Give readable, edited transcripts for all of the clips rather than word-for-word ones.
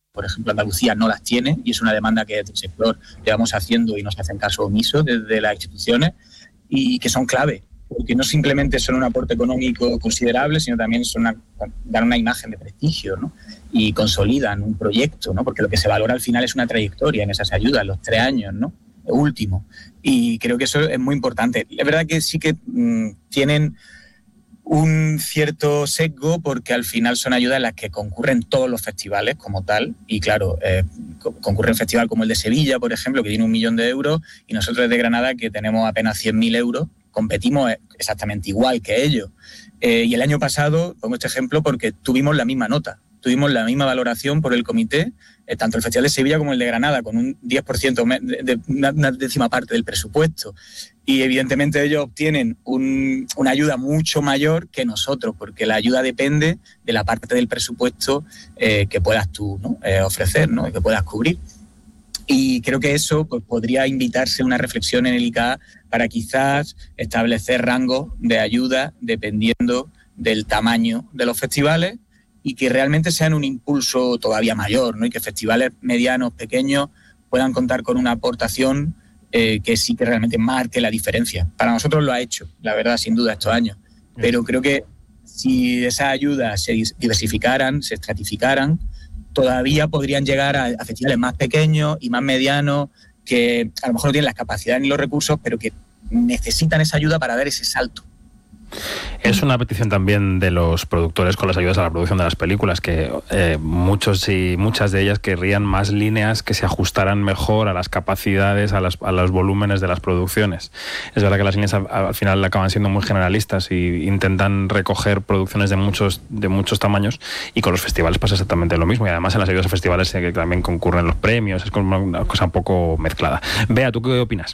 por ejemplo, Andalucía no las tiene y es una demanda que desde el sector llevamos haciendo y nos hacen caso omiso desde las instituciones y que son clave, porque no simplemente son un aporte económico considerable, sino también dan una imagen de prestigio, ¿no? Y consolidan un proyecto, ¿no? Porque lo que se valora al final es una trayectoria en esas ayudas, los 3 años, ¿no? Último. Y creo que eso es muy importante. Es verdad que sí que tienen un cierto sesgo porque al final son ayudas en las que concurren todos los festivales como tal y claro, concurre un festival como el de Sevilla, por ejemplo, que tiene 1 millón de euros y nosotros desde Granada, que tenemos apenas 100.000 euros, competimos exactamente igual que ellos. Y el año pasado, pongo este ejemplo porque tuvimos la misma nota, tuvimos la misma valoración por el comité, tanto el Festival de Sevilla como el de Granada, con un 10%, de una décima parte del presupuesto. Y evidentemente ellos obtienen una ayuda mucho mayor que nosotros, porque la ayuda depende de la parte del presupuesto que puedas tú, ¿no? Ofrecer, ¿no? Que puedas cubrir. Y creo que eso pues, podría invitarse a una reflexión en el ICA para quizás establecer rangos de ayuda dependiendo del tamaño de los festivales y que realmente sean un impulso todavía mayor, ¿no? Y que festivales medianos, pequeños, puedan contar con una aportación que sí que realmente marque la diferencia. Para nosotros lo ha hecho, la verdad, sin duda, estos años. Pero creo que si esas ayudas se diversificaran, se estratificaran, todavía podrían llegar a festivales más pequeños y más medianos que a lo mejor no tienen las capacidades ni los recursos, pero que necesitan esa ayuda para dar ese salto. Es una petición también de los productores con las ayudas a la producción de las películas, que muchos y muchas de ellas querrían más líneas que se ajustaran mejor a las capacidades, a los volúmenes de las producciones. Es verdad que las líneas al final acaban siendo muy generalistas y intentan recoger producciones de muchos tamaños, y con los festivales pasa exactamente lo mismo, y además en las ayudas a festivales que también concurren los premios, es como una cosa un poco mezclada. Bea, ¿tú qué opinas?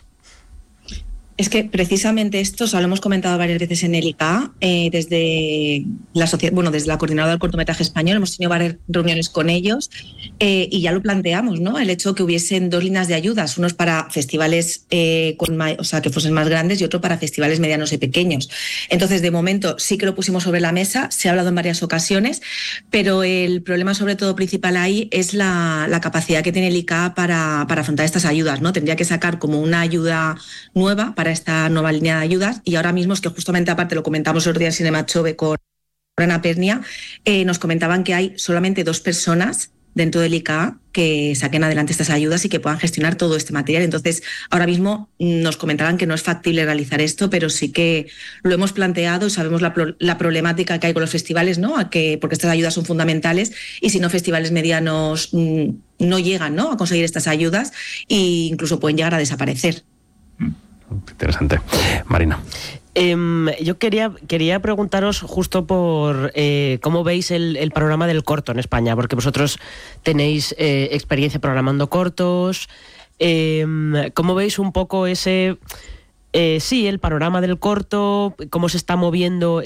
Es que precisamente esto, o sea, lo hemos comentado varias veces en el ICA, desde la Coordinadora del Cortometraje Español, hemos tenido varias reuniones con ellos y ya lo planteamos, ¿no? El hecho de que hubiesen 2 líneas de ayudas, unos para festivales que fuesen más grandes y otro para festivales medianos y pequeños. Entonces, de momento sí que lo pusimos sobre la mesa, se ha hablado en varias ocasiones, pero el problema sobre todo principal ahí es la capacidad que tiene el ICA para afrontar estas ayudas, ¿no? Tendría que sacar como una ayuda nueva para esta nueva línea de ayudas, y ahora mismo es que justamente aparte lo comentamos el otro día en Cinemachove con Ana Pernia, nos comentaban que hay solamente 2 personas dentro del ICA que saquen adelante estas ayudas y que puedan gestionar todo este material. Entonces, ahora mismo nos comentaban que no es factible realizar esto, pero sí que lo hemos planteado, sabemos la problemática que hay con los festivales, ¿no? Porque estas ayudas son fundamentales y si no, festivales medianos no llegan, ¿no? A conseguir estas ayudas e incluso pueden llegar a desaparecer. Interesante. Marina. Yo quería preguntaros justo por cómo veis el panorama del corto en España, porque vosotros tenéis experiencia programando cortos. ¿Cómo veis un poco el panorama del corto? ¿Cómo se está moviendo